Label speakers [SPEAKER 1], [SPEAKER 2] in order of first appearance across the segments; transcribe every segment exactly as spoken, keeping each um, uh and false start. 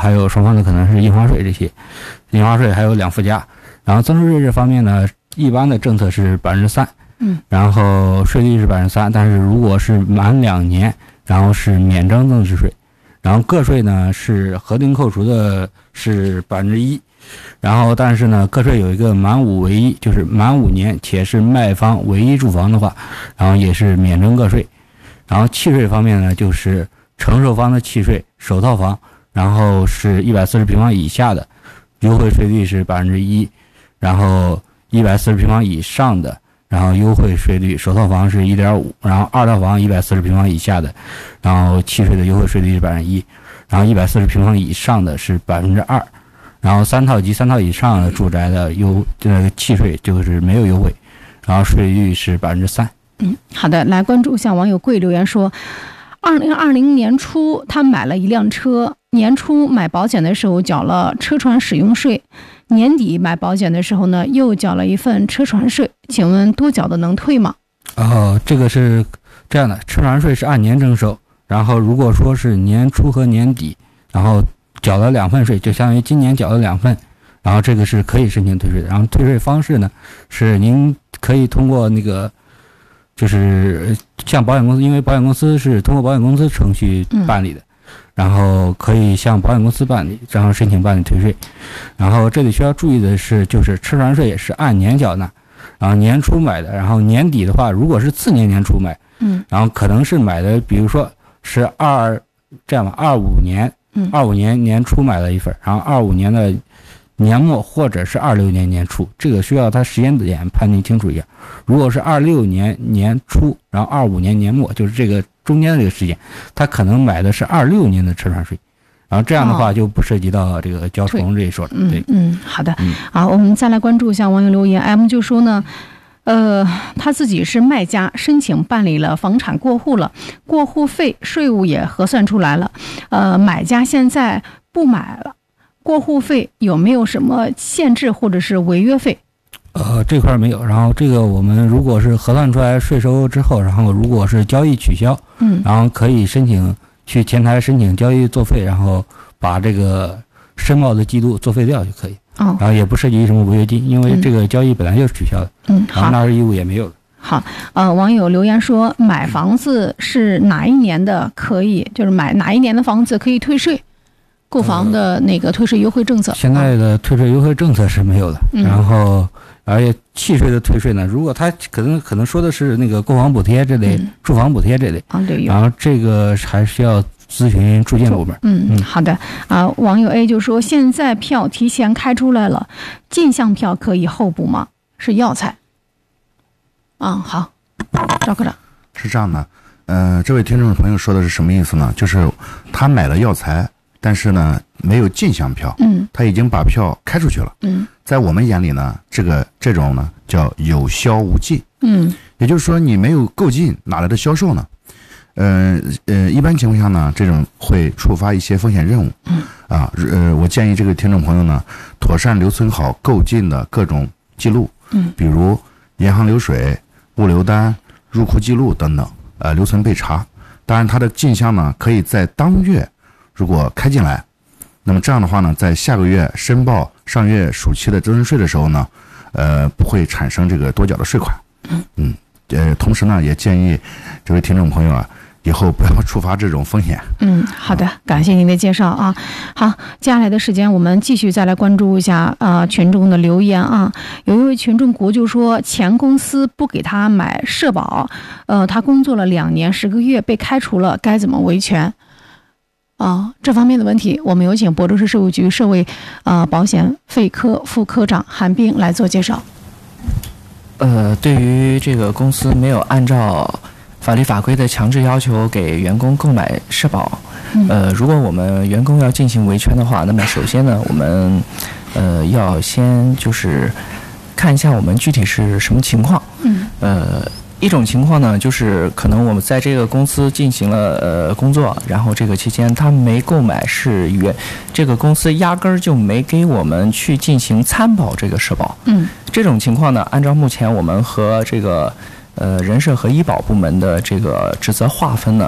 [SPEAKER 1] 还有双方的可能是印花税这些，印花税还有两附加。然后增值税这方面呢，一般的政策是百分之三，
[SPEAKER 2] 嗯，
[SPEAKER 1] 然后税率是百分之三，但是如果是满两年，然后是免征增值税。然后个税呢是核定扣除的是百分之一，然后但是呢个税有一个满五为一，就是满五年且是卖方唯一住房的话，然后也是免征个税。然后契税方面呢，就是承受方的契税，首套房然后是一百四十平方以下的优惠税率是百分之一，然后一百四十平方以上的然后优惠税率首套房是 一点五， 然后二套房一百四十平方以下的然后契税的优惠税率是百分之一，然后一百四十平方以上的是百分之二，然后三套及三套以上的住宅的优这个契税就是没有优惠，然后税率是百分之三。
[SPEAKER 2] 嗯，好的，来关注一下网友贵留言说，二零二零年初他买了一辆车，年初买保险的时候缴了车船使用税，年底买保险的时候呢又缴了一份车船税，请问多缴的能退吗？
[SPEAKER 1] 哦，这个是这样的，车船税是按年征收，然后如果说是年初和年底然后缴了两份税，就相当于今年缴了两份，然后这个是可以申请退税的。然后退税方式呢是您可以通过那个就是向保险公司，因为保险公司是通过保险公司程序办理的、嗯、然后可以向保险公司办理，然后申请办理退税。然后这里需要注意的是，就是车船税也是按年缴纳，然后年初买的，然后年底的话如果是次年年初买，
[SPEAKER 2] 嗯，
[SPEAKER 1] 然后可能是买的比如说是二这样吧二五年
[SPEAKER 2] 嗯，
[SPEAKER 1] 二五年年初买了一份，然后二五年的年末或者是二六年年初，这个需要它时间点判定清楚一下。如果是二六年年初，然后二五年年末，就是这个中间的这个时间，他可能买的是二六年的车船税，然后这样的话就不涉及到这个交重这一说了。
[SPEAKER 2] 嗯，
[SPEAKER 1] 对，
[SPEAKER 2] 嗯，好的，
[SPEAKER 1] 嗯，
[SPEAKER 2] 好，我们再来关注一下网友留言。M 就说呢，呃，他自己是卖家，申请办理了房产过户了，过户费税务也核算出来了，呃，买家现在不买了，过户费有没有什么限制或者是违约费？
[SPEAKER 1] 呃，这块没有。然后这个我们如果是核算出来税收之后，然后如果是交易取消，
[SPEAKER 2] 嗯，
[SPEAKER 1] 然后可以申请去前台申请交易作废，然后把这个申报的记录作废掉就可以。
[SPEAKER 2] 哦，
[SPEAKER 1] 然后也不涉及什么违约金，因为这个交易本来就是取消的，
[SPEAKER 2] 嗯，好，
[SPEAKER 1] 纳税义务也没有了。
[SPEAKER 2] 好，呃，网友留言说，买房子是哪一年的可以，就是买哪一年的房子可以退税？购房的那个退税优惠政策，
[SPEAKER 1] 现在的退税优惠政策是没有的。
[SPEAKER 2] 嗯、
[SPEAKER 1] 然后，而且契税的退税呢，如果他可能可能说的是那个购房补贴这类、嗯、住房补贴这类，
[SPEAKER 2] 啊对，
[SPEAKER 1] 然后这个还是要咨询住建部门。
[SPEAKER 2] 嗯嗯，好的啊。网友 A 就说，现在票提前开出来了，进项票可以候补吗？是药材。啊，好，赵科长。
[SPEAKER 3] 是这样的，呃，这位听众朋友说的是什么意思呢？就是他买了药材。但是呢，没有进项票，
[SPEAKER 2] 嗯，他
[SPEAKER 3] 已经把票开出去了，
[SPEAKER 2] 嗯，
[SPEAKER 3] 在我们眼里呢，这个这种呢叫有销无进，
[SPEAKER 2] 嗯，
[SPEAKER 3] 也就是说你没有购进，哪来的销售呢？呃呃，一般情况下呢，这种会触发一些风险任务，
[SPEAKER 2] 嗯，
[SPEAKER 3] 啊，呃，我建议这个听众朋友呢，妥善留存好购进的各种记录，
[SPEAKER 2] 嗯，
[SPEAKER 3] 比如银行流水、物流单、入库记录等等，呃，留存备查。当然，它的进项呢，可以在当月。如果开进来，那么这样的话呢，在下个月申报上月暑期的增值税的时候呢，呃，不会产生这个多缴的税款。嗯，呃，同时呢，也建议这位听众朋友啊，以后不要触发这种风险。
[SPEAKER 2] 嗯，好的，感谢您的介绍啊。好，接下来的时间我们继续再来关注一下啊、呃、群众的留言啊。有一位群众国就说，前公司不给他买社保，呃，他工作了两年十个月被开除了，该怎么维权？啊、呃，这方面的问题，我们有请亳州市税务局社会啊、呃、保险费科副科长韩冰来做介绍。
[SPEAKER 4] 呃，对于这个公司没有按照法律法规的强制要求给员工购买社保，呃，如果我们员工要进行维权的话，那么首先呢，我们呃要先就是看一下我们具体是什么情况。
[SPEAKER 2] 嗯。
[SPEAKER 4] 呃。一种情况呢，就是可能我们在这个公司进行了呃工作，然后这个期间他没购买是原这个公司压根儿就没给我们去进行参保这个社保。
[SPEAKER 2] 嗯，
[SPEAKER 4] 这种情况呢，按照目前我们和这个呃人社和医保部门的这个职责划分呢，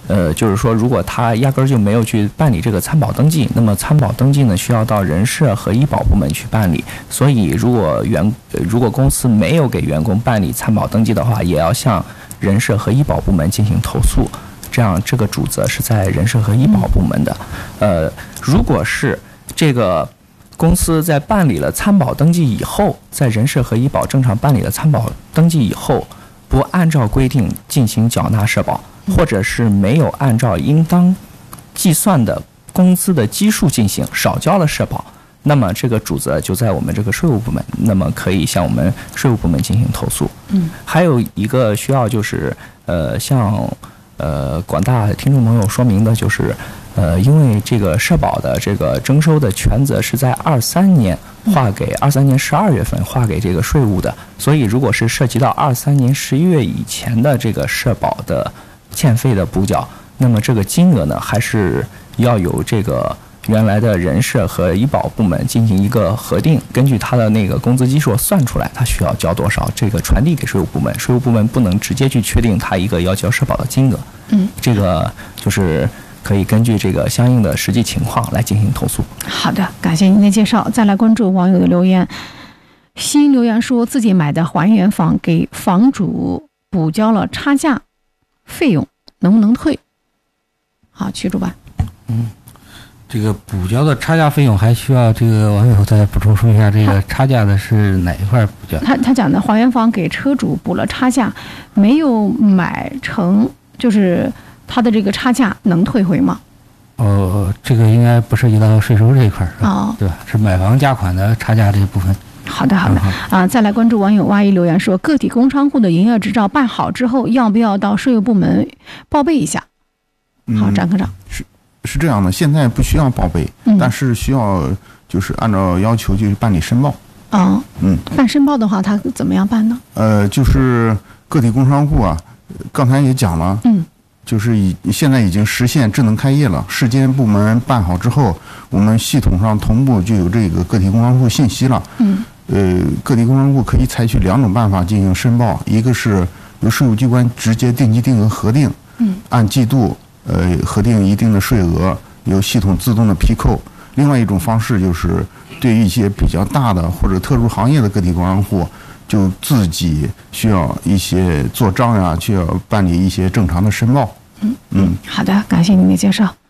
[SPEAKER 4] 呃，就是说，如果他压根儿就没有去办理这个参保登记，那么参保登记呢，需要到人社和医保部门去办理。所以，如果员呃如果公司没有给员工办理参保登记的话，也要向人社和医保部门进行投诉。这样，这个主责是在人社和医保部门的。呃，如果是这个公司在办理了参保登记以后，在人社和医保正常办理了参保登记以后，不按照规定进行缴纳社保，或者是没有按照应当计算的工资的基数进行，少交了社保，那么这个主责就在我们这个税务部门，那么可以向我们税务部门进行投诉。
[SPEAKER 2] 嗯，
[SPEAKER 4] 还有一个需要就是呃向呃广大听众朋友说明的就是，呃因为这个社保的这个征收的权责是在二三年划给二三年十二月份划给这个税务的，所以如果是涉及到二三年十一月以前的这个社保的欠费的补缴，那么这个金额呢，还是要有这个原来的人社和医保部门进行一个核定，根据他的那个工资基数算出来，他需要交多少，这个传递给税务部门，税务部门不能直接去确定他一个要交社保的金额。
[SPEAKER 2] 嗯，
[SPEAKER 4] 这个就是可以根据这个相应的实际情况来进行投诉。
[SPEAKER 2] 好的，感谢您的介绍。再来关注网友的留言，新留言说自己买的还原房给房主补交了差价费用，能不能退？好，曲主办。
[SPEAKER 1] 嗯，这个补交的差价费用还需要这个网友再补充说一下，这个差价的是哪一块补交？
[SPEAKER 2] 他他讲的还原房给车主补了差价，没有买成，就是他的这个差价能退回吗？
[SPEAKER 1] 哦，这个应该不涉及到税收这一块，是吧？
[SPEAKER 2] 哦，
[SPEAKER 1] 对吧？是买房价款的差价这一部分。
[SPEAKER 2] 好的，好的啊！再来关注网友挖一留言说，个体工商户的营业执照办好之后，要不要到税务部门报备一下？好，张科长。
[SPEAKER 5] 是是这样的，现在不需要报备，
[SPEAKER 2] 嗯、
[SPEAKER 5] 但是需要就是按照要求去办理申报。
[SPEAKER 2] 啊，
[SPEAKER 5] 嗯，
[SPEAKER 2] 办申报的话，他怎么样办呢？
[SPEAKER 5] 呃，就是个体工商户啊，刚才也讲了，
[SPEAKER 2] 嗯。
[SPEAKER 5] 就是已现在已经实现智能开业了，市监部门办好之后，我们系统上同步就有这个个体工商户信息了。
[SPEAKER 2] 嗯。
[SPEAKER 5] 呃，个体工商户可以采取两种办法进行申报，一个是由税务机关直接定期定额核定，
[SPEAKER 2] 嗯，
[SPEAKER 5] 按季度呃核定一定的税额，由系统自动的批扣；另外一种方式就是对于一些比较大的或者特殊行业的个体工商户，就自己需要一些做账呀，需要办理一些正常的申报。
[SPEAKER 2] 嗯嗯，好的，感谢您的介绍。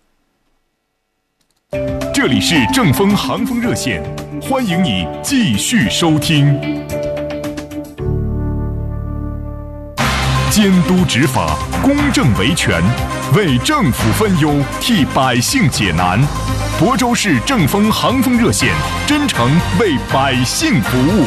[SPEAKER 6] 这里是正风航风热线，欢迎你继续收听。监督执法，公正维权，为政府分忧，替百姓解难。亳州市正风航风热线，真诚为百姓服务。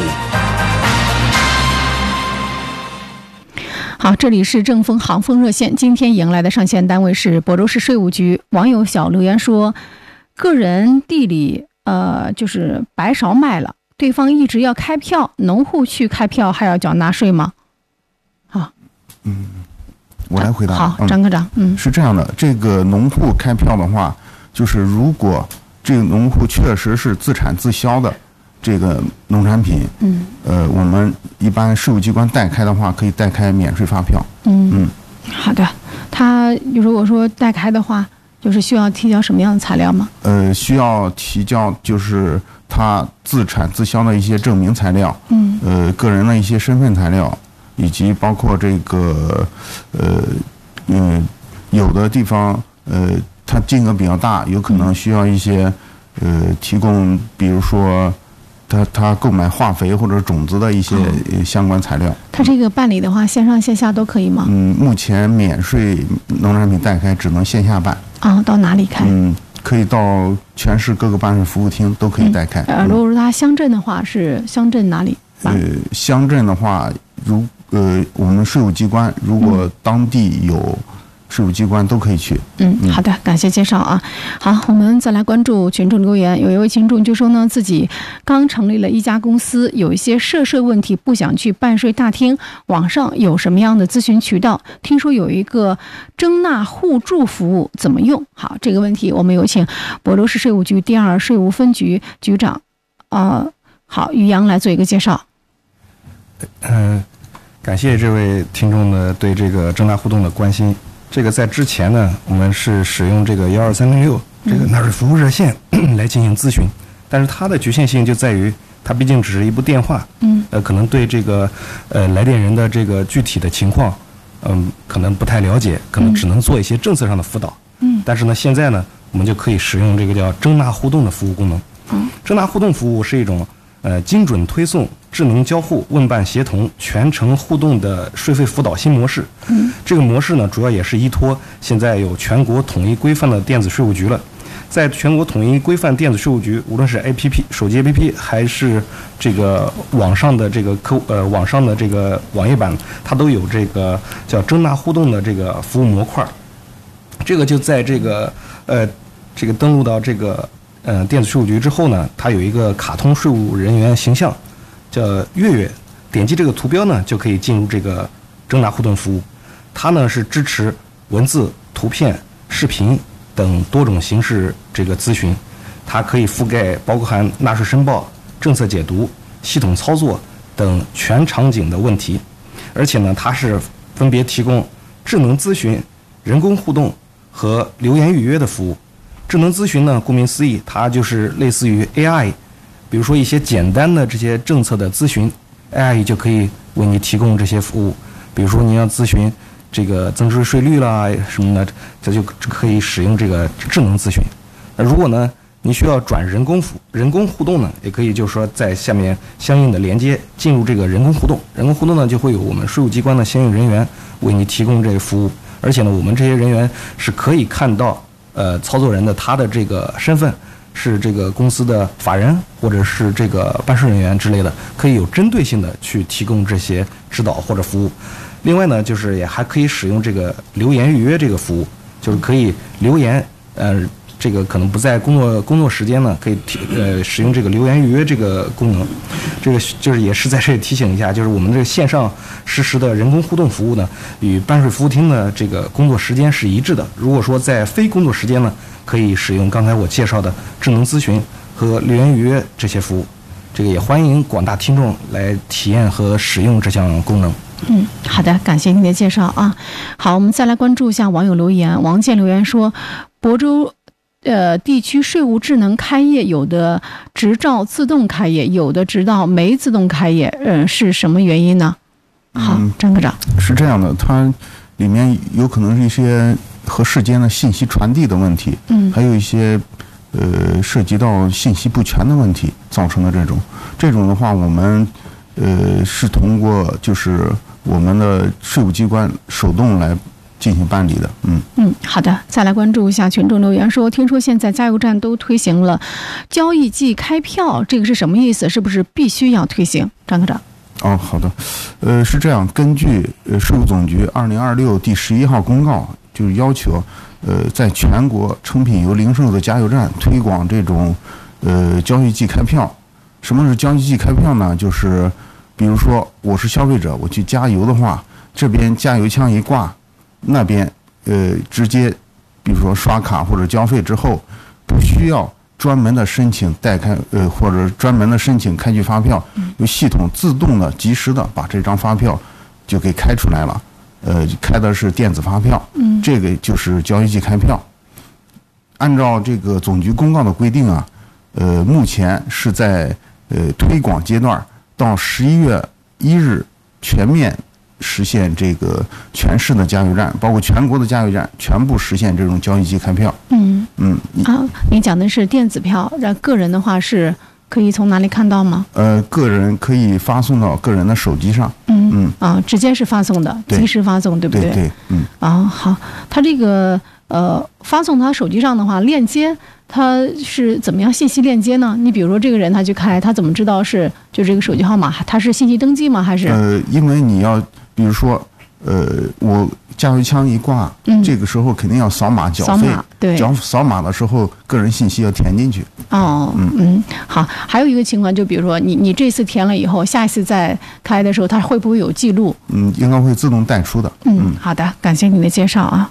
[SPEAKER 2] 好，这里是正风航风热线，今天迎来的上线单位是亳州市税务局。网友小留言说，个人地里呃就是白芍卖了，对方一直要开票，农户去开票还要缴纳税吗？好，
[SPEAKER 5] 嗯，我来回答。
[SPEAKER 2] 好，张科长，嗯，
[SPEAKER 5] 是这样的，这个农户开票的话，就是如果这个农户确实是自产自销的这个农产品，
[SPEAKER 2] 嗯，
[SPEAKER 5] 呃，我们一般税务机关代开的话，可以代开免税发票。
[SPEAKER 2] 嗯嗯，好的。他如果说代开的话，就是需要提交什么样的材料吗？
[SPEAKER 5] 呃，需要提交就是他自产自销的一些证明材料，
[SPEAKER 2] 嗯，
[SPEAKER 5] 呃，个人的一些身份材料，以及包括这个，呃，嗯，有的地方，呃，它金额比较大，有可能需要一些，呃，提供，比如说。他他购买化肥或者种子的一些相关材料。
[SPEAKER 2] 他这个办理的话，线上线下都可以吗？
[SPEAKER 5] 嗯，目前免税农产品代开只能线下办。
[SPEAKER 2] 啊，到哪里开？
[SPEAKER 5] 嗯，可以到全市各个办事服务厅都可以代开。
[SPEAKER 2] 嗯、呃，如果说他乡镇的话，是乡镇哪里办？
[SPEAKER 5] 呃，乡镇的话，如呃我们税务机关如果当地有。税务机关都可以去。
[SPEAKER 2] 嗯，好的，感谢介绍啊。好，我们再来关注群众留言。有一位群众就说呢，自己刚成立了一家公司，有一些涉税问题，不想去办税大厅，网上有什么样的咨询渠道？听说有一个征纳互助服务，怎么用？好，这个问题我们有请亳州市税务局第二税务分局局长，呃，好，于洋来做一个介绍。
[SPEAKER 7] 嗯、呃，感谢这位听众的对这个征纳互动的关心。 这个在之前呢，我们是使用这个幺二三零六这个纳税服务热线来进行咨询，但是它的局限性就在于，它毕竟只是一部电话，
[SPEAKER 2] 嗯，
[SPEAKER 7] 呃，可能对这个呃来电人的这个具体的情况，嗯，可能不太了解，可能只能做一些政策上的辅导，
[SPEAKER 2] 嗯，
[SPEAKER 7] 但是呢，现在呢，我们就可以使用这个叫征纳互动的服务功能，
[SPEAKER 2] 嗯，
[SPEAKER 7] 征纳互动服务是一种呃精准推送、智能交互、问办协同、全程互动的税费辅导新模式，
[SPEAKER 2] 嗯，
[SPEAKER 7] 这个模式呢，主要也是依托现在有全国统一规范的电子税务局了。在全国统一规范电子税务局，无论是 A P P 手机 A P P 还是这个网上的这个客呃网上的这个网页版，它都有这个叫征纳互动的这个服务模块。这个就在这个呃这个登录到这个呃电子税务局之后呢，它有一个卡通税务人员形象，叫月月，点击这个图标呢就可以进入这个征纳互动服务。它呢是支持文字、图片、视频等多种形式这个咨询，它可以覆盖包含纳税申报、政策解读、系统操作等全场景的问题，而且呢，它是分别提供智能咨询、人工互动和留言预约的服务。智能咨询呢，顾名思义，它就是类似于 A I， 比如说一些简单的这些政策的咨询 ，A I 就可以为你提供这些服务。比如说你要咨询这个增值税率啦什么的，这就可以使用这个智能咨询。那如果呢，你需要转人工服人工互动呢，也可以就是说在下面相应的连接进入这个人工互动。人工互动呢，就会有我们税务机关的相应人员为你提供这个服务，而且呢，我们这些人员是可以看到呃操作人的他的这个身份是这个公司的法人或者是这个办事人员之类的，可以有针对性的去提供这些指导或者服务。另外呢，就是也还可以使用这个留言预约这个服务，就是可以留言，呃，这个可能不在工作工作时间呢，可以提呃使用这个留言预约这个功能。这个就是也是在这里提醒一下，就是我们这个线上实时的人工互动服务呢，与办税服务厅的这个工作时间是一致的。如果说在非工作时间呢，可以使用刚才我介绍的智能咨询和留言预约这些服务。这个也欢迎广大听众来体验和使用这项功能。
[SPEAKER 2] 嗯，好的，感谢您的介绍啊。好，我们再来关注一下网友留言。王健留言说，亳州呃地区税务智能开业，有的执照自动开业，有的执照没自动开业，呃，是什么原因呢？好，张科长。
[SPEAKER 5] 是这样的，它里面有可能是一些和世间的信息传递的问题，
[SPEAKER 2] 嗯，
[SPEAKER 5] 还有一些呃涉及到信息不全的问题造成的这种。这种的话，我们呃是通过就是我们的税务机关手动来进行办理的。嗯
[SPEAKER 2] 嗯，好的，再来关注一下群众留言说，听说现在加油站都推行了交易季开票，这个是什么意思？是不是必须要推行？张科长。
[SPEAKER 5] 哦，好的，呃，是这样，根据呃税务总局二零二六第十一号公告，就是要求，呃，在全国称品油零售的加油站推广这种呃交易季开票。什么是交易季开票呢？就是比如说我是消费者，我去加油的话，这边加油枪一挂，那边呃直接比如说刷卡或者交费之后，不需要专门的申请代开呃或者专门的申请开具发票，由系统自动的及时的把这张发票就给开出来了，呃开的是电子发票，
[SPEAKER 2] 嗯，
[SPEAKER 5] 这个就是交易季开票。按照这个总局公告的规定啊，呃目前是在呃推广阶段，到十一月一日全面实现这个全市的加油站，包括全国的加油站，全部实现这种交易季开票。
[SPEAKER 2] 嗯
[SPEAKER 5] 嗯
[SPEAKER 2] 啊，您讲的是电子票，让个人的话是可以从哪里看到吗？
[SPEAKER 5] 呃，个人可以发送到个人的手机上。
[SPEAKER 2] 嗯
[SPEAKER 5] 嗯
[SPEAKER 2] 啊，直接是发送的，及时发送，对不对？
[SPEAKER 5] 对对，嗯
[SPEAKER 2] 啊，好，它这个呃发送到手机上的话，链接它是怎么样信息链接呢？你比如说这个人他去开，他怎么知道是就这个手机号码？他是信息登记吗？还是？
[SPEAKER 5] 呃，因为你要比如说，呃，我加油枪一挂，
[SPEAKER 2] 嗯，
[SPEAKER 5] 这个时候肯定要扫码缴费，
[SPEAKER 2] 扫码对，
[SPEAKER 5] 缴扫码的时候，个人信息要填进去。
[SPEAKER 2] 哦，嗯嗯，好，还有一个情况，就比如说你你这次填了以后，下一次再开的时候，它会不会有记录？
[SPEAKER 5] 嗯，应该会自动带出的。
[SPEAKER 2] 嗯，嗯好的，感谢您的介绍啊。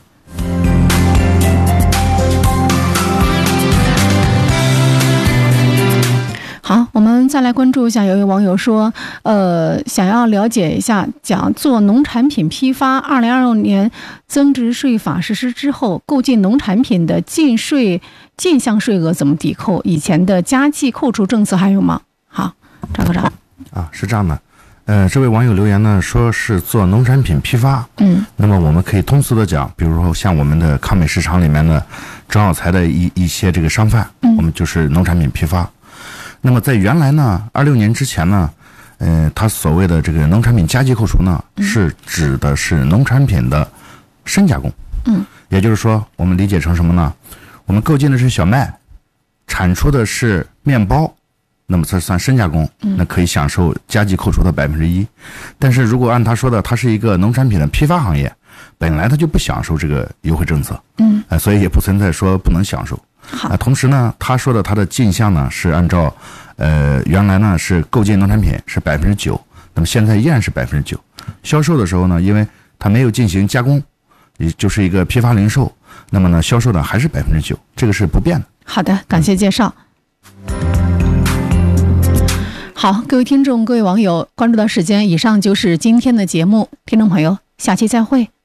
[SPEAKER 2] 好，我们再来关注一下，有一位网友说，呃，想要了解一下，讲做农产品批发，二零二六年增值税法实施之后，购进农产品的进税进项税额怎么抵扣？以前的加计扣除政策还有吗？好，赵科长。
[SPEAKER 3] 啊，是这样的，呃，这位网友留言呢，说是做农产品批发，
[SPEAKER 2] 嗯，
[SPEAKER 3] 那么我们可以通俗的讲，比如说像我们的康美市场里面的中药材的一一些这个商贩，
[SPEAKER 2] 嗯，
[SPEAKER 3] 我们就是农产品批发。那么在原来呢，二六年之前呢，呃，它所谓的这个农产品加计扣除呢，
[SPEAKER 2] 嗯、
[SPEAKER 3] 是指的是农产品的深加工，
[SPEAKER 2] 嗯，
[SPEAKER 3] 也就是说，我们理解成什么呢？我们购进的是小麦，产出的是面包。那么这算深加工，那可以享受加计扣除的百分之一。但是如果按他说的，它是一个农产品的批发行业，本来他就不享受这个优惠政策，
[SPEAKER 2] 嗯，
[SPEAKER 3] 呃，所以也不存在说不能享受。
[SPEAKER 2] 好，
[SPEAKER 3] 啊，同时呢，他说的他的进项呢是按照，呃，原来呢是购进农产品是百分之九，那么现在依然是百分之九。销售的时候呢，因为它没有进行加工，也就是一个批发零售，那么呢销售呢还是百分之九，这个是不变的。
[SPEAKER 2] 好的，感谢介绍。好，各位听众、各位网友，关注到时间，以上就是今天的节目。听众朋友，下期再会。